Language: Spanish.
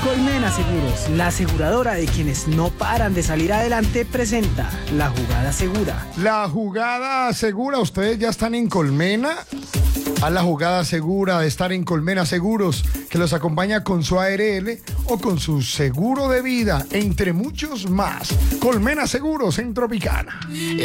Colmena Seguros, la aseguradora de quienes no paran de salir adelante, presenta La Jugada Segura. La Jugada Segura, ustedes ya están en Colmena. A la jugada segura de estar en Colmena Seguros, que los acompaña con su ARL o con su seguro de vida, entre muchos más. Colmena Seguros en Tropicana.